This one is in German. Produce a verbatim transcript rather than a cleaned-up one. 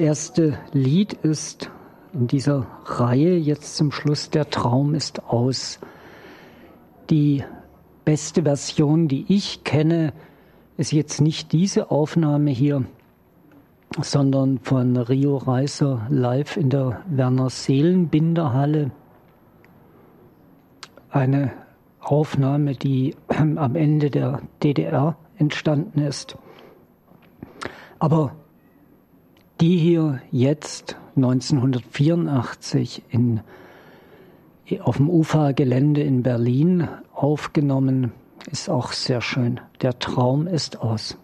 erste Lied ist in dieser Reihe jetzt zum Schluss Der Traum ist aus. Die beste Version, die ich kenne, ist jetzt nicht diese Aufnahme hier, sondern von Rio Reiser live in der Werner Seelenbinder-Halle. Eine Aufnahme, die am Ende der D D R entstanden ist. Aber die hier jetzt neunzehnhundertvierundachtzig in, auf dem U F A-Gelände in Berlin aufgenommen, ist auch sehr schön. Der Traum ist aus.